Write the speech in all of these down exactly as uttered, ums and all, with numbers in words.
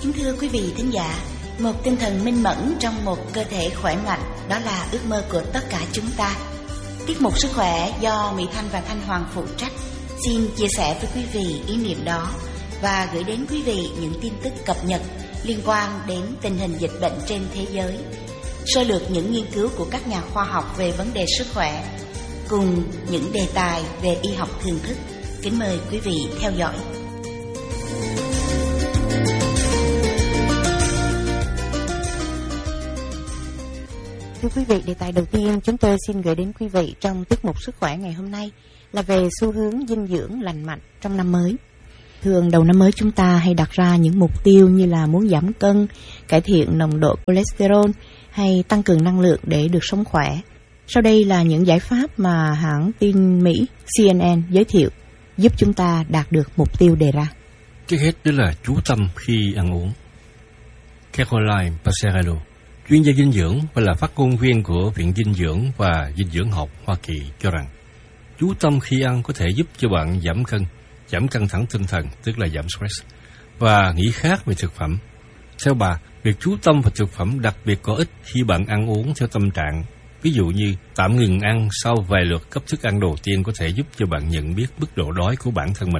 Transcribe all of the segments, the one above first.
Kính thưa quý vị thính giả, một tinh thần minh mẫn trong một cơ thể khỏe mạnh, đó là ước mơ của tất cả chúng ta. Tiết mục Sức khỏe do Mỹ Thanh và Thanh Hoàng phụ trách xin chia sẻ với quý vị ý niệm đó và gửi đến quý vị những tin tức cập nhật liên quan đến tình hình dịch bệnh trên thế giới, sơ lược những nghiên cứu của các nhà khoa học về vấn đề sức khỏe, cùng những đề tài về y học thường thức. Kính mời quý vị theo dõi. Thưa quý vị, đề tài đầu tiên chúng tôi xin gửi đến quý vị trong tiết mục Sức khỏe ngày hôm nay là về xu hướng dinh dưỡng lành mạnh trong năm mới. Thường đầu năm mới chúng ta hay đặt ra những mục tiêu như là muốn giảm cân, cải thiện nồng độ cholesterol hay tăng cường năng lượng để được sống khỏe. Sau đây là những giải pháp mà hãng tin Mỹ C N N giới thiệu giúp chúng ta đạt được mục tiêu đề ra. Trước hết đó là chú tâm khi ăn uống. Caroline Passarello, chuyên gia dinh dưỡng và là phát ngôn viên của Viện Dinh dưỡng và Dinh dưỡng học Hoa Kỳ cho rằng chú tâm khi ăn có thể giúp cho bạn giảm cân, giảm căng thẳng tinh thần, tức là giảm stress, và nghĩ khác về thực phẩm. Theo bà, việc chú tâm vào thực phẩm đặc biệt có ích khi bạn ăn uống theo tâm trạng. Ví dụ như tạm ngừng ăn sau vài lượt cấp thức ăn đầu tiên có thể giúp cho bạn nhận biết mức độ đói của bản thân mình.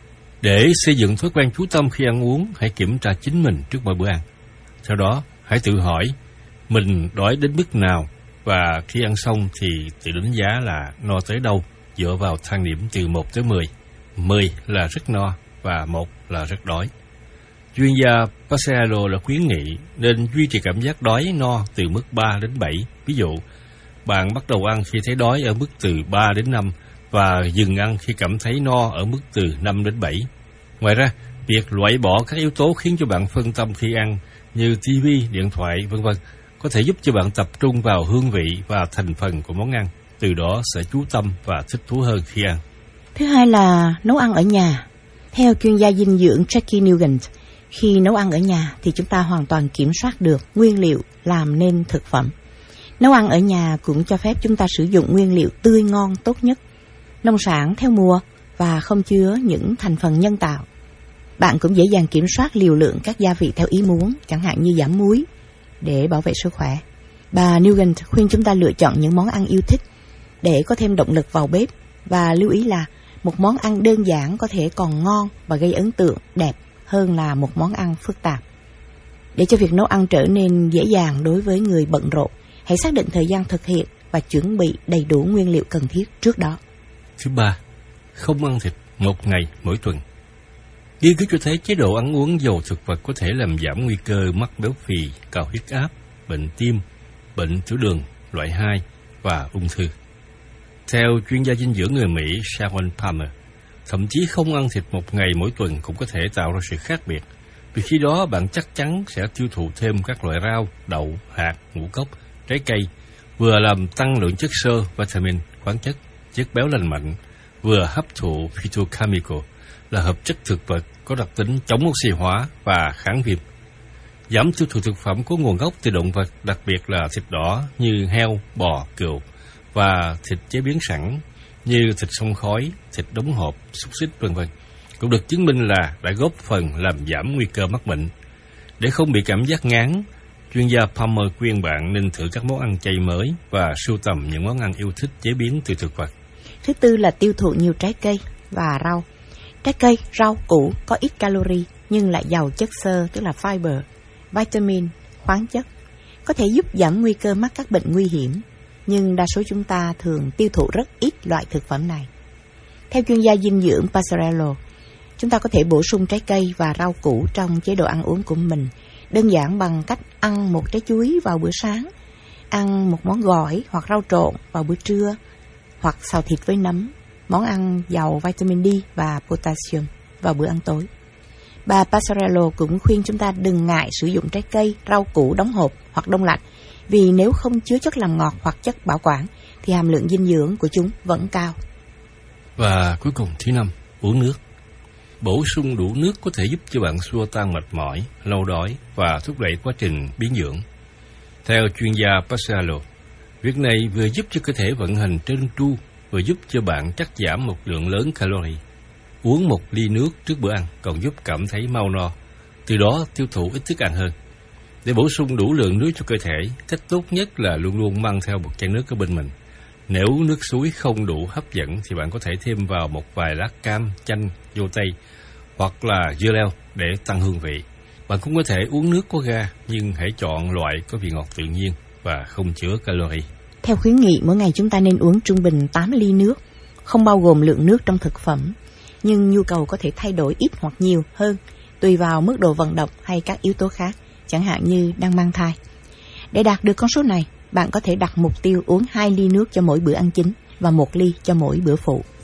Để xây dựng thói quen chú tâm khi ăn uống, hãy kiểm tra chính mình trước mỗi bữa ăn. Sau đó, hãy tự hỏi mình đói đến mức nào, và khi ăn xong thì tự đánh giá là no tới đâu dựa vào thang điểm từ một tới mười. mười là rất no và một là rất đói. Chuyên gia Passarello đã khuyến nghị nên duy trì cảm giác đói no từ mức ba đến bảy. Ví dụ, bạn bắt đầu ăn khi thấy đói ở mức từ ba đến năm và dừng ăn khi cảm thấy no ở mức từ năm đến bảy. Ngoài ra, việc loại bỏ các yếu tố khiến cho bạn phân tâm khi ăn như ti vi, điện thoại, vân vân có thể giúp cho bạn tập trung vào hương vị và thành phần của món ăn, từ đó sẽ chú tâm và thích thú hơn khi ăn. Thứ hai là nấu ăn ở nhà. Theo chuyên gia dinh dưỡng Jackie Nugent, khi nấu ăn ở nhà thì chúng ta hoàn toàn kiểm soát được nguyên liệu làm nên thực phẩm. Nấu ăn ở nhà cũng cho phép chúng ta sử dụng nguyên liệu tươi ngon tốt nhất, nông sản theo mùa và không chứa những thành phần nhân tạo. Bạn cũng dễ dàng kiểm soát liều lượng các gia vị theo ý muốn, chẳng hạn như giảm muối để bảo vệ sức khỏe. Bà Nugent khuyên chúng ta lựa chọn những món ăn yêu thích để có thêm động lực vào bếp, và lưu ý là một món ăn đơn giản có thể còn ngon và gây ấn tượng đẹp hơn là một món ăn phức tạp. Để cho việc nấu ăn trở nên dễ dàng đối với người bận rộn, hãy xác định thời gian thực hiện và chuẩn bị đầy đủ nguyên liệu cần thiết trước đó. Thứ ba, không ăn thịt một ngày mỗi tuần. Nghiên cứu cho thấy chế độ ăn uống giàu thực vật có thể làm giảm nguy cơ mắc béo phì, cao huyết áp, bệnh tim, bệnh tiểu đường loại hai và ung thư. Theo chuyên gia dinh dưỡng người Mỹ Sharon Palmer, thậm chí không ăn thịt một ngày mỗi tuần cũng có thể tạo ra sự khác biệt, vì khi đó bạn chắc chắn sẽ tiêu thụ thêm các loại rau, đậu, hạt, ngũ cốc, trái cây, vừa làm tăng lượng chất xơ, vitamin, khoáng chất, chất béo lành mạnh, vừa hấp thụ phytochemical là hợp chất thực vật có đặc tính chống oxy hóa và kháng viêm. Giảm tiêu thụ thực phẩm có nguồn gốc từ động vật, đặc biệt là thịt đỏ như heo, bò, cừu, và thịt chế biến sẵn như thịt xông khói, thịt đóng hộp, xúc xích, vân vân cũng được chứng minh là đã góp phần làm giảm nguy cơ mắc bệnh. Để không bị cảm giác ngán, chuyên gia Palmer khuyên bạn nên thử các món ăn chay mới và sưu tầm những món ăn yêu thích chế biến từ thực vật. Thứ tư là tiêu thụ nhiều trái cây và rau. Trái cây, rau củ có ít calorie nhưng lại giàu chất xơ, tức là fiber, vitamin, khoáng chất, có thể giúp giảm nguy cơ mắc các bệnh nguy hiểm. Nhưng đa số chúng ta thường tiêu thụ rất ít loại thực phẩm này. Theo chuyên gia dinh dưỡng Passarello, chúng ta có thể bổ sung trái cây và rau củ trong chế độ ăn uống của mình, đơn giản bằng cách ăn một trái chuối vào bữa sáng, ăn một món gỏi hoặc rau trộn vào bữa trưa, hoặc xào thịt với nấm, món ăn giàu vitamin D và potassium vào bữa ăn tối. Bà Passarello cũng khuyên chúng ta đừng ngại sử dụng trái cây, rau củ đóng hộp hoặc đông lạnh, vì nếu không chứa chất làm ngọt hoặc chất bảo quản thì hàm lượng dinh dưỡng của chúng vẫn cao. Và cuối cùng, thứ năm, uống nước. Bổ sung đủ nước có thể giúp cho bạn xua tan mệt mỏi, lâu đói và thúc đẩy quá trình biến dưỡng. Theo chuyên gia Passarello, việc này vừa giúp cho cơ thể vận hành trơn tru, vừa giúp cho bạn cắt giảm một lượng lớn calorie. Uống một ly nước trước bữa ăn còn giúp cảm thấy mau no. từ đó tiêu thụ ít thức ăn hơn. Để bổ sung đủ lượng nước cho cơ thể, cách tốt nhất là luôn luôn mang theo một chai nước ở bên mình. Nếu nước suối không đủ hấp dẫn thì bạn có thể thêm vào một vài lát cam, chanh, dâu tây hoặc là dưa leo để tăng hương vị. Bạn cũng có thể uống nước có ga, nhưng hãy chọn loại có vị ngọt tự nhiên và không chứa calo. Theo khuyến nghị, mỗi ngày chúng ta nên uống trung bình tám ly nước, không bao gồm lượng nước trong thực phẩm. Nhưng nhu cầu có thể thay đổi ít hoặc nhiều hơn, tùy vào mức độ vận động hay các yếu tố khác, chẳng hạn như đang mang thai. Để đạt được con số này, bạn có thể đặt mục tiêu uống hai ly nước cho mỗi bữa ăn chính và một ly cho mỗi bữa phụ.